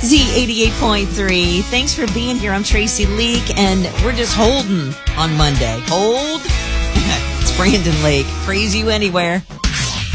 Z88.3. Thanks for being here. I'm Tracy Leake, and we're just holding on Monday. Hold. It's Brandon Lake. Praise you anywhere.